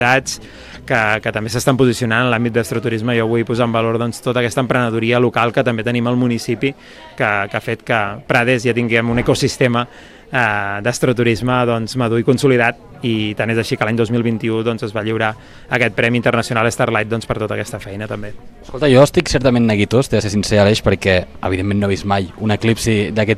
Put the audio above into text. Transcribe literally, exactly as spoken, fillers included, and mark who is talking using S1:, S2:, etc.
S1: que, que també s'estan posicionant en l'àmbit d'astroturisme. Jo vull posar en valor doncs, tota aquesta emprenedoria local que també tenim al municipi, que, que ha fet que Prades ja tinguem un ecosistema eh, d'astroturisme doncs, madur i consolidat, i tant és així que l'any dos mil vint-i-u doncs, es va lliurar aquest Premi Internacional Starlight doncs, per tota aquesta feina també.
S2: Escolta, jo estic certament neguitós, t'he de ser sincer, Aleix, perquè evidentment no he vist mai un eclipsi d'aquest